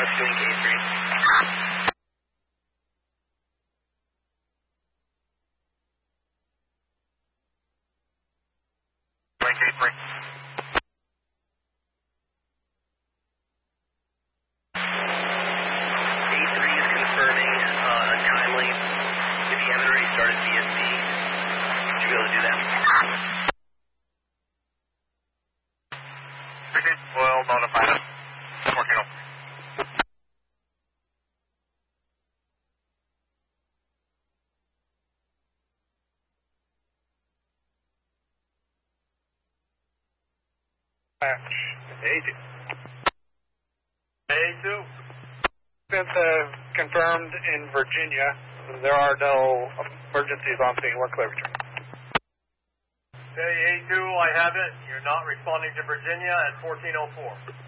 rescuing K3. K3. K3 is confirming untimely. If you haven't already started VSD, would you be able to do that? Okay, we'll notify them. Working on. A2. A2. Since confirmed in Virginia, there are no emergencies on scene. We're clear return. Okay, A2, I have it. You're not responding to Virginia at 1404.